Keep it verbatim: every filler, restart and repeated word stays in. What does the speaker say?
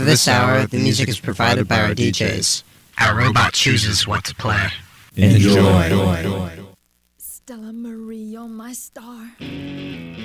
For this hour, the music is provided by our D Js. Our robot chooses what to play. Enjoy. Enjoy. Stella Marie, you're my star.